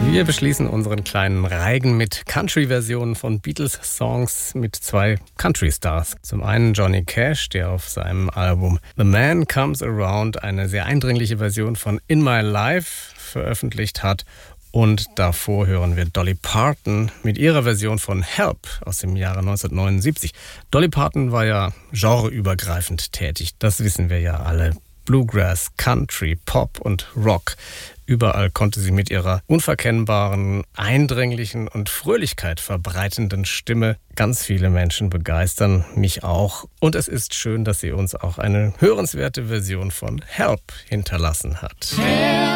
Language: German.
Wir beschließen unseren kleinen Reigen mit Country-Versionen von Beatles-Songs mit zwei Country-Stars. Zum einen Johnny Cash, der auf seinem Album The Man Comes Around eine sehr eindringliche Version von In My Life veröffentlicht hat. Und davor hören wir Dolly Parton mit ihrer Version von Help aus dem Jahre 1979. Dolly Parton war ja genreübergreifend tätig, das wissen wir ja alle. Bluegrass, Country, Pop und Rock. Überall konnte sie mit ihrer unverkennbaren, eindringlichen und Fröhlichkeit verbreitenden Stimme ganz viele Menschen begeistern, mich auch. Und es ist schön, dass sie uns auch eine hörenswerte Version von Help hinterlassen hat.